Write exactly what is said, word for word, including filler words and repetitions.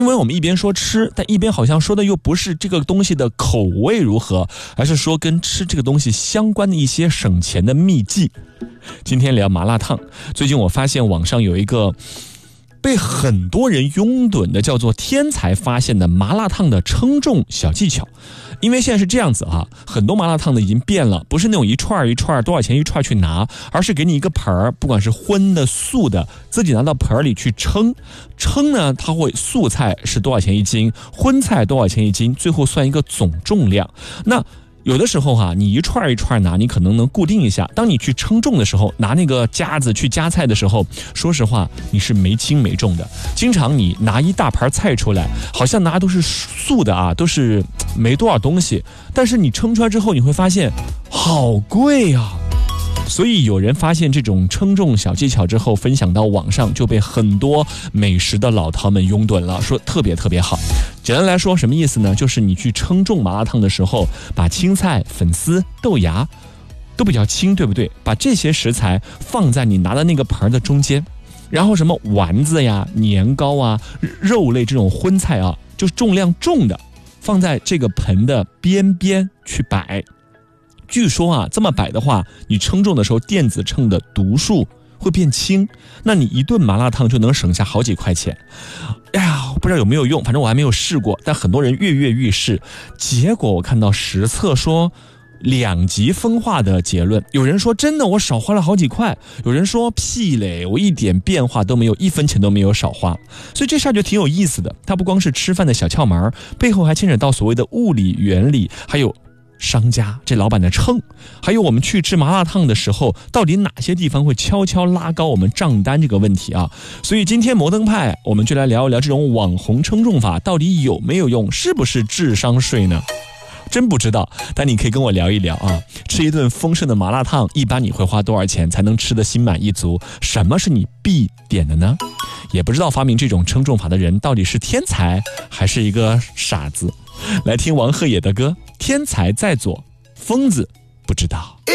因为我们一边说吃，但一边好像说的又不是这个东西的口味如何，而是说跟吃这个东西相关的一些省钱的秘技。今天聊麻辣烫，最近我发现网上有一个被很多人拥趸的叫做天才发现的麻辣烫的称重小技巧。因为现在是这样子哈，很多麻辣烫的已经变了，不是那种一串一串多少钱一串去拿，而是给你一个盆儿，不管是荤的素的，自己拿到盆儿里去称。称呢，它会素菜是多少钱一斤，荤菜多少钱一斤，最后算一个总重量。那有的时候哈、啊，你一串一串拿，你可能能固定一下。当你去称重的时候，拿那个夹子去夹菜的时候，说实话，你是没轻没重的。经常你拿一大盘菜出来，好像拿都是素的啊，都是没多少东西，但是你称出来之后，你会发现好贵啊。所以有人发现这种称重小技巧之后，分享到网上，就被很多美食的老饕们拥趸了，说特别特别好。简单来说，什么意思呢？就是你去称重麻辣烫的时候，把青菜、粉丝、豆芽都比较轻，对不对？把这些食材放在你拿的那个盆的中间，然后什么丸子呀、年糕啊、肉类这种荤菜啊，就是重量重的，放在这个盆的边边去摆。据说啊，这么摆的话，你称重的时候电子秤的读数会变轻，那你一顿麻辣烫就能省下好几块钱。哎呀，不知道有没有用，反正我还没有试过，但很多人跃跃欲试。结果我看到实测说两极分化的结论，有人说真的我少花了好几块，有人说屁嘞，我一点变化都没有，一分钱都没有少花。所以这事儿就挺有意思的，它不光是吃饭的小窍门，背后还牵扯到所谓的物理原理，还有商家这老板的秤，还有我们去吃麻辣烫的时候，到底哪些地方会悄悄拉高我们账单这个问题啊？所以今天摩登派我们就来聊一聊这种网红称重法到底有没有用，是不是智商税呢？真不知道，但你可以跟我聊一聊啊。吃一顿丰盛的麻辣烫，一般你会花多少钱才能吃得心满意足？什么是你必点的呢？也不知道发明这种称重法的人到底是天才还是一个傻子。来听王鹤野的歌，天才在左，疯子不知道。